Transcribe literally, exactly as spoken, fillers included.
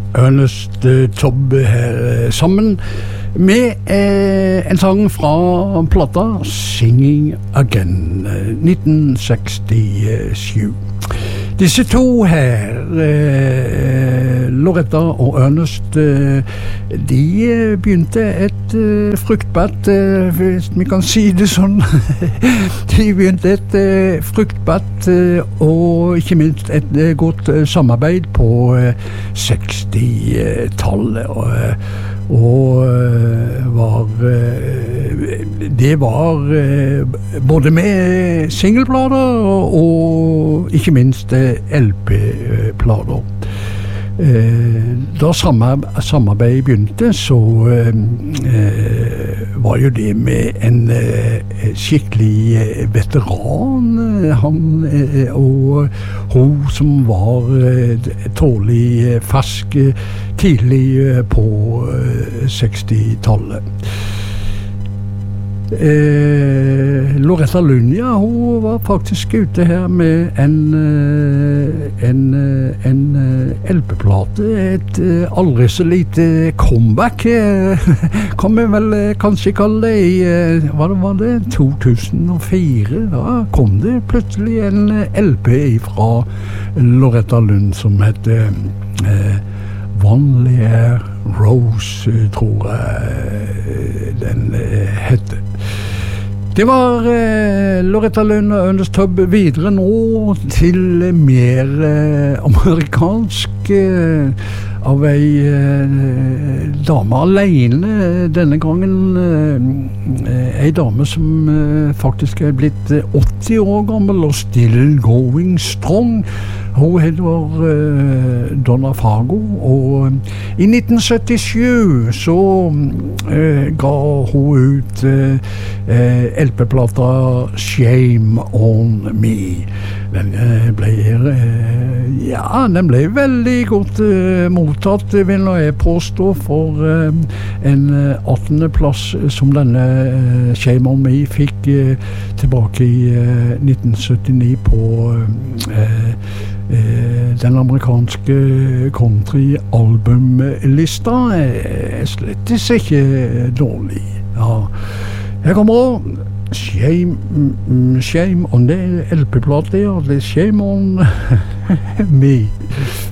Ernest Tubb her sammen med eh, en sang fra plata Singing Again, nitten sekstisju. Disse to her, eh, Loretta og Ernest, eh, de begynte et eh, fruktbart, eh, hvis vi kan si det sånn. De begynte et eh, fruktbart eh, og ikke minst et eh, godt eh, samarbeid på eh, sekstitallet. Og, eh, og uh, var uh, det var uh, både med singleplater og, og ikke minst uh, L P-plater. Uh, da samarbeidet begynte, så uh, uh, var jo det med en uh, skikkelig uh, veteran, uh, han uh, og hun som var uh, tålig uh, fersk uh, tidlig uh, på uh, sekstitallet. Eh, Loretta Lynn, ja, hun var faktisk ute her med en en, en L P-plate, et aldri så lite comeback, kan vi vel kanskje kalle det, i, hva det var det, to tusen og fire, da kom det plutselig en L P fra Loretta Lynn som heter eh, One Lear Rose, tror jeg den hette. Det var eh, Loretta Lynn og Ernest Tubb. Videre nå til mer eh, amerikansk eh, av ei eh, dame alene denne gangen, eh, ei dame som eh, faktisk er blitt åtti år gammel og still going strong. Hun heter uh, Donna Fargo, og uh, i nitten syttisju så uh, ga hun ut uh, uh, L P-plata Shame on Me. Den uh, ble uh, ja, den ble veldig godt uh, mottatt, vil jeg påstå, for uh, en uh, attende plass som denne uh, Shame on Me fikk uh, tilbake i uh, nitten syttini på uh, den amerikanske country-albumlista er slett ikke dårlig. Ja. Her kommer Shame, shame on the L P-plate, ja, det er Shame on Me.